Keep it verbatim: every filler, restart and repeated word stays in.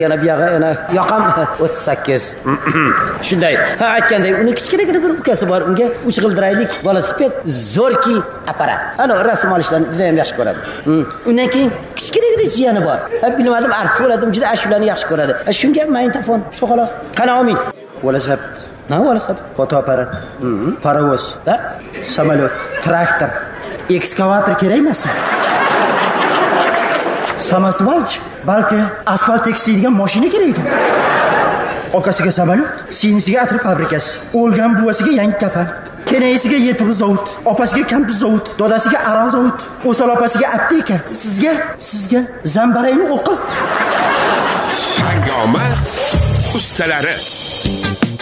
Yana bu yoqqa yana yoqam o'ttiz sakkiz. Shunday. Ha, aytgandek, uni kichkinagina bir ukasi bor. Unga uch g'ildiraylik velosiped zo'rki apparat. Ana rasm olishlarni juda ham yaxshi ko'radi. Undan keyin kichkinagina jiyani bor. Ha, bilmadim, artist bo'ladim, juda ashulani yaxshi ko'radi. Shunga magnitofon, shu xolos. Qana olmang. Velosiped, Na velosiped? fotoapparat, parovoz, Da? samolyot, traktor, ekskavator kerak emasmi? Samosvalch, balki asfalt tekislaydigan mashina kerakdir. Okasiga samolyot, sinisiga atir fabrikasi, o'lgan buvasiga yangi kafan, kenayisiga yetugi zavod, opasiga kampir zavod, dodasiga aroq zavod, o'sal opasiga apteka, sizga, sizga zambarayni o'qi. Sangoma ustalari